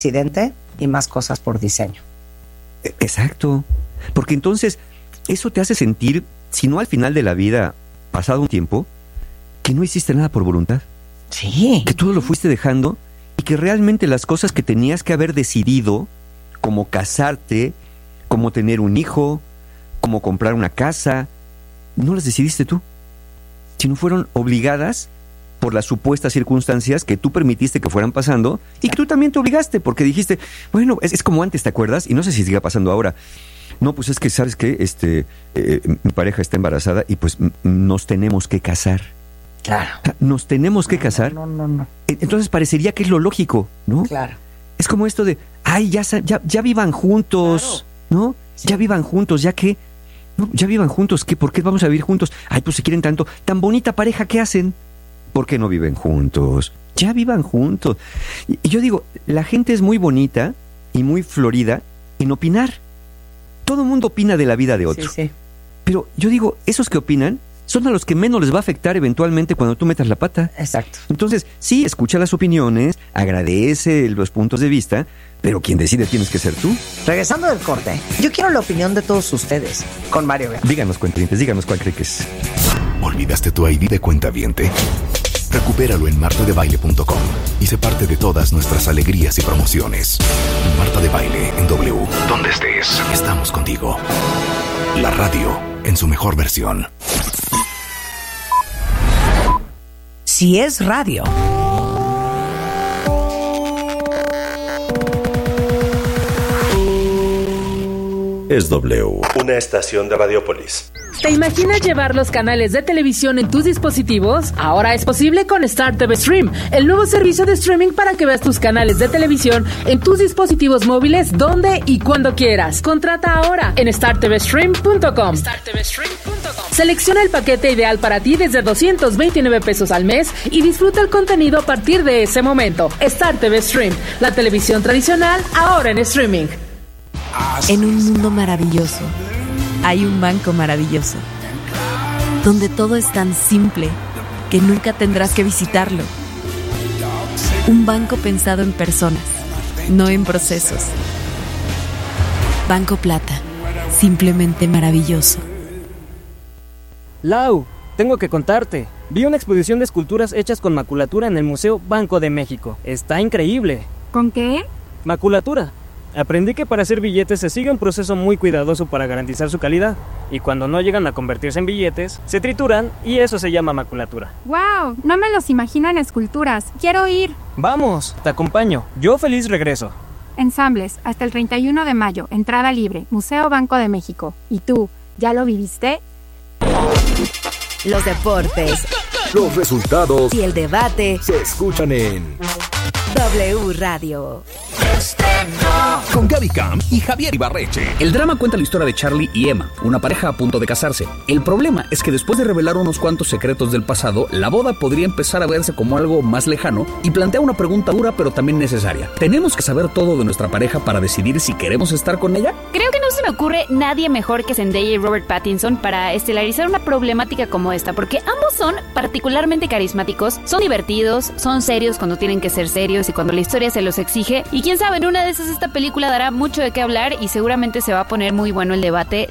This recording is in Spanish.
accidente y más cosas por diseño. Exacto. Porque entonces eso te hace sentir, si no al final de la vida, pasado un tiempo, que no hiciste nada por voluntad. Sí. Que todo lo fuiste dejando y que realmente las cosas que tenías que haber decidido, como casarte, como tener un hijo, como comprar una casa, no las decidiste tú, sino fueron obligadas por las supuestas circunstancias que tú permitiste que fueran pasando y que tú también te obligaste porque dijiste, bueno, es como antes, ¿te acuerdas? Y no sé si siga pasando ahora. No, pues es que, ¿sabes qué? Mi pareja está embarazada y pues nos tenemos que casar. Claro. Nos tenemos que casar. No. Entonces parecería que es lo lógico, ¿no? Claro. Es como esto de, ay, ya vivan juntos, claro. ¿No? Sí. Ya vivan juntos, ¿ya qué? No, ya vivan juntos, ¿qué? ¿Por qué vamos a vivir juntos? Ay, pues si quieren tanto, tan bonita pareja, ¿qué hacen? ¿Por qué no viven juntos? Ya vivan juntos. Y yo digo, la gente es muy bonita y muy florida en opinar. Todo el mundo opina de la vida de otro. Sí. Pero yo digo, esos que opinan son a los que menos les va a afectar eventualmente cuando tú metas la pata. Exacto. Entonces, sí, escucha las opiniones, agradece los puntos de vista, pero quien decide tienes que ser tú. Regresando del corte, yo quiero la opinión de todos ustedes con Mario Guerra. Díganos, cuentavientes, díganos cuál cree que es. ¿Olvidaste tu ID de cuentaviente? Recupéralo en martadebaile.com y sé parte de todas nuestras alegrías y promociones. Marta de Baile en W. Donde estés, estamos contigo. La radio en su mejor versión. Si es radio. Es W, una estación de Radiopolis. ¿Te imaginas llevar los canales de televisión en tus dispositivos? Ahora es posible con Star TV Stream, el nuevo servicio de streaming para que veas tus canales de televisión en tus dispositivos móviles donde y cuando quieras. Contrata ahora en startvstream.com. Selecciona el paquete ideal para ti desde 229 pesos al mes y disfruta el contenido a partir de ese momento. Star TV Stream, la televisión tradicional ahora en streaming. En un mundo maravilloso, hay un banco maravilloso, donde todo es tan simple que nunca tendrás que visitarlo. Un banco pensado en personas, no en procesos. Banco Plata, simplemente maravilloso. Lau, tengo que contarte. Vi una exposición de esculturas hechas con maculatura en el Museo Banco de México. Está increíble. ¿Con qué? Maculatura. Aprendí que para hacer billetes se sigue un proceso muy cuidadoso para garantizar su calidad. Y cuando no llegan a convertirse en billetes, se trituran y eso se llama maculatura. ¡Wow! No me los imagino en esculturas. ¡Quiero ir! ¡Vamos! Te acompaño. Yo feliz regreso. Ensambles, hasta el 31 de mayo. Entrada libre. Museo Banco de México. ¿Y tú, ya lo viviste? Los deportes, Los resultados y el debate se escuchan en W Radio. con Gaby Camp y Javier Ibarreche. El drama cuenta la historia de Charlie y Emma, una pareja a punto de casarse. El problema es que después de revelar unos cuantos secretos del pasado, la boda podría empezar a verse como algo más lejano y plantea una pregunta dura pero también necesaria. ¿Tenemos que saber todo de nuestra pareja para decidir si queremos estar con ella? Creo que no se me ocurre nadie mejor que Zendaya y Robert Pattinson para estelarizar una problemática como esta, porque ambos son particularmente carismáticos, son divertidos, son serios cuando tienen que ser serios y cuando la historia se los exige, y quién sabe, en una de esas esta película dará mucho de qué hablar y seguramente se va a poner muy bueno el debate.